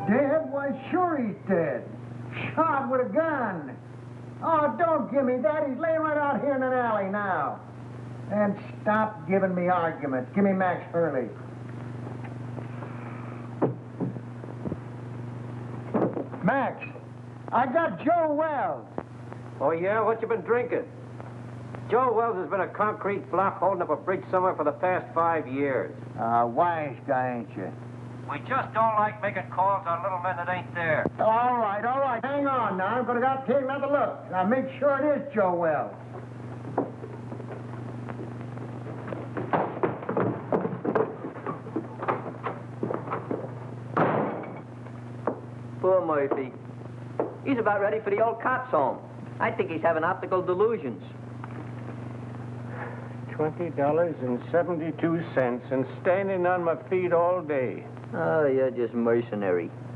Dead? Why, sure he's dead. Shot with a gun. Oh, don't give me that. He's laying right out here in an alley now. And stop giving me arguments. Give me Max Hurley. Max, I got Joe Wells. Oh, yeah? What you been drinking? Joe Wells has been a concrete block holding up a bridge somewhere for the past 5 years. Wise guy, ain't you? We just don't like making calls on little men that ain't there. All right. Hang on now. I'm going to take another look. Now, make sure it is Joe Wells. Poor Murphy. He's about ready for the old cops' home. I think he's having optical delusions. $20.72 and standing on my feet all day. Oh, you're just mercenary.